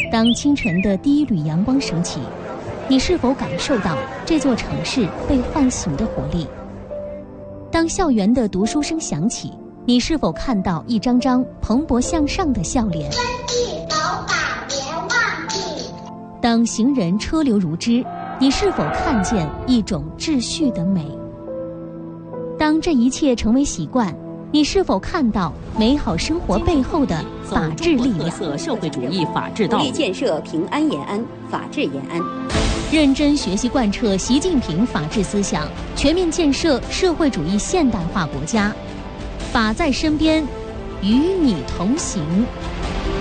当清晨的第一缕阳光升起，你是否感受到这座城市被唤醒的活力？当校园的读书声响起，你是否看到一张张蓬勃向上的笑脸？ 遵纪守法别忘记。 当行人车流如织，你是否看见一种秩序的美？当这一切成为习惯，你是否看到美好生活背后的法治力量？ 特色社会主义法治道路， 努力建设平安延安、法治延安。 认真学习贯彻习近平法治思想，全面建设社会主义现代化国家。法在身边，与你同行。